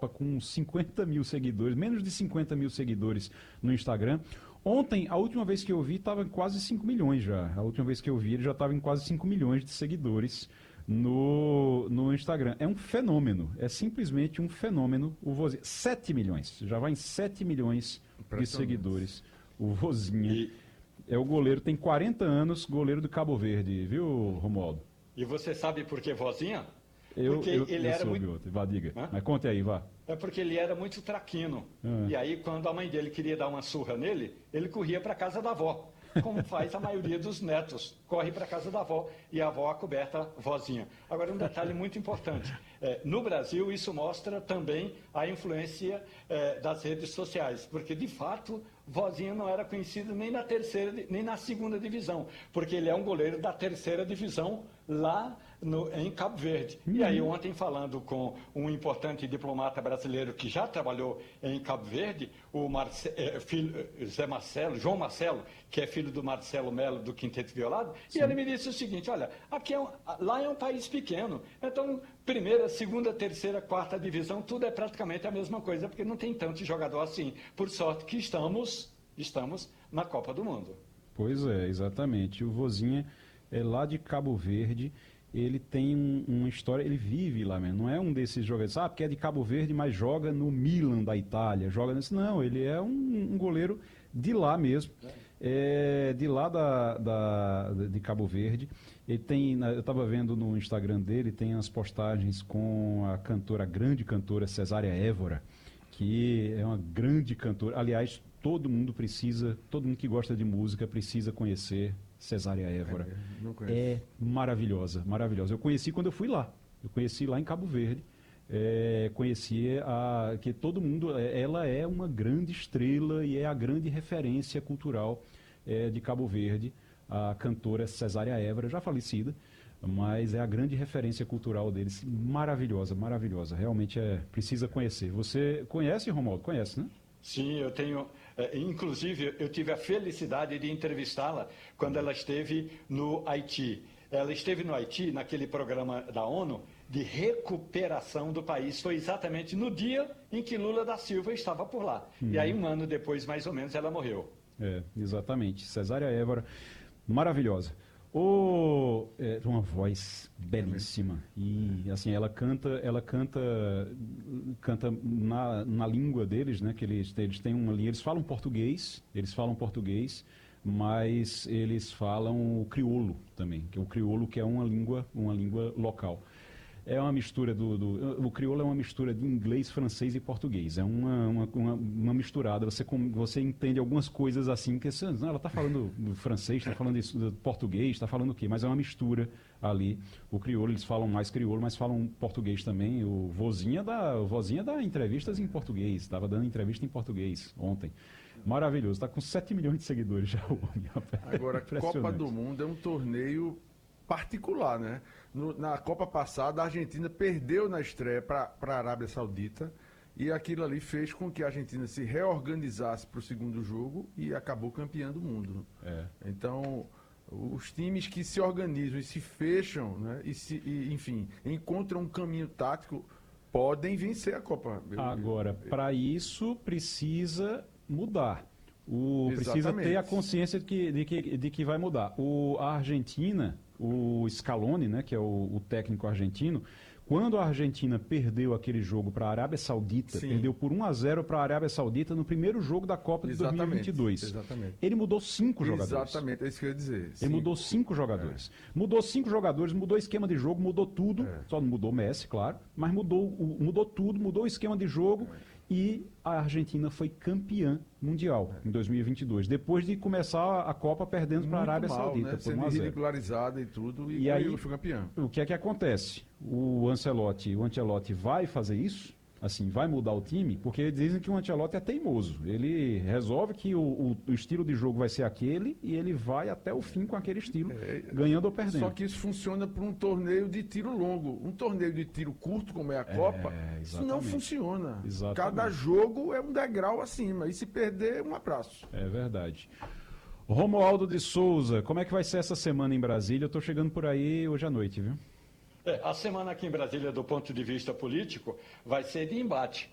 Copa com 50 mil seguidores, menos de 50 mil seguidores no Instagram. Ontem, a última vez que eu vi, estava em quase 5 milhões já. A última vez que eu vi, ele já estava em quase 5 milhões de seguidores no Instagram. É um fenômeno, é simplesmente um fenômeno. O Vozinha, 7 milhões, já vai em 7 milhões de seguidores. O Vozinha é o goleiro, tem 40 anos, goleiro do Cabo Verde, viu, Romualdo? E você sabe por que Vozinha? Porque ele era muito... Vá, diga. Hã? Mas conte aí, vá. É porque ele era muito traquino. E aí, quando a mãe dele queria dar uma surra nele, ele corria para casa da avó. Como faz a maioria dos netos. Corre para casa da avó e a avó acoberta Vozinha. Agora, um detalhe muito importante. No Brasil, isso mostra também a influência das redes sociais. Porque, de fato, Vozinha não era conhecido nem na terceira, nem na segunda divisão. Porque ele é um goleiro da terceira divisão lá em Cabo Verde. E aí, ontem, falando com um importante diplomata brasileiro que já trabalhou em Cabo Verde, o João Marcelo, que é filho do Marcelo Melo, do Quinteto Violado, e ele me disse o seguinte: olha, aqui lá é um país pequeno, então primeira, segunda, terceira, quarta divisão, tudo é praticamente a mesma coisa, porque não tem tanto jogador assim. Por sorte que estamos na Copa do Mundo. Pois é, exatamente. O Vozinha é lá de Cabo Verde. Ele tem uma história, ele vive lá mesmo, não é um desses jogadores, porque é de Cabo Verde, mas joga no Milan da Itália, joga nesse, não, ele é um goleiro de lá mesmo, de lá de Cabo Verde. Ele tem, eu estava vendo no Instagram dele, tem as postagens com a grande cantora Cesária Évora, que é uma grande cantora, aliás, todo mundo que gosta de música precisa conhecer Cesária Évora. É maravilhosa, maravilhosa. Eu conheci quando eu fui lá. Eu conheci lá em Cabo Verde. Que todo mundo... Ela é uma grande estrela e é a grande referência cultural de Cabo Verde. A cantora Cesária Évora, já falecida, mas é a grande referência cultural deles. Maravilhosa, maravilhosa. Realmente precisa conhecer. Você conhece, Romualdo? Conhece, né? Sim, eu tenho... inclusive, eu tive a felicidade de entrevistá-la quando ela esteve no Haiti. Ela esteve no Haiti, naquele programa da ONU, de recuperação do país. Foi exatamente no dia em que Lula da Silva estava por lá. E aí, um ano depois, mais ou menos, ela morreu. Exatamente. Cesária Évora, maravilhosa. Uma voz belíssima. E assim, ela canta na língua deles, né? Que eles têm uma língua, eles falam português, mas eles falam o crioulo também, que é o crioulo, que é uma língua local. É uma mistura o crioulo é uma mistura de inglês, francês e português. É uma misturada. Você entende algumas coisas assim, que ela está falando do francês, está falando do português, está falando o quê? Mas é uma mistura ali. O crioulo, eles falam mais crioulo, mas falam português também. O Vozinha dá entrevistas em português, estava dando entrevista em português ontem. Maravilhoso, está com 7 milhões de seguidores já o homem. Agora, Copa do Mundo é um torneio particular, né? Na Copa passada, a Argentina perdeu na estreia para a Arábia Saudita e aquilo ali fez com que a Argentina se reorganizasse para o segundo jogo e acabou campeã do mundo. Então, os times que se organizam e se fecham, né? Enfim, encontram um caminho tático, podem vencer a Copa. Agora, para isso, precisa mudar. Precisa ter a consciência de que vai mudar. A Argentina, o Scaloni, né, que é o técnico argentino, quando a Argentina perdeu aquele jogo para a Arábia Saudita, perdeu por 1-0 para a Arábia Saudita no primeiro jogo da Copa de 2022. Exatamente. Ele mudou 5 jogadores. Exatamente, é isso que eu ia dizer. Ele mudou 5 jogadores. Mudou 5 jogadores, mudou o esquema de jogo, mudou tudo. Só não mudou o Messi, claro, mas mudou tudo, mudou o esquema de jogo. E a Argentina foi campeã mundial em 2022, depois de começar a Copa perdendo para a Arábia Saudita, né? Por 1-0. Sendo ridicularizada e tudo, e aí foi campeão. O que é que acontece? O Ancelotti vai fazer isso? Assim, vai mudar o time? Porque eles dizem que o Ancelotti é teimoso. Ele resolve que o estilo de jogo vai ser aquele e ele vai até o fim com aquele estilo, ganhando ou perdendo. Só que isso funciona para um torneio de tiro longo. Um torneio de tiro curto, como é a Copa, isso não funciona. Exatamente. Cada jogo é um degrau acima. E se perder, um abraço. É verdade. Romualdo de Souza, como é que vai ser essa semana em Brasília? Eu estou chegando por aí hoje à noite, viu? A semana aqui em Brasília, do ponto de vista político, vai ser de embate.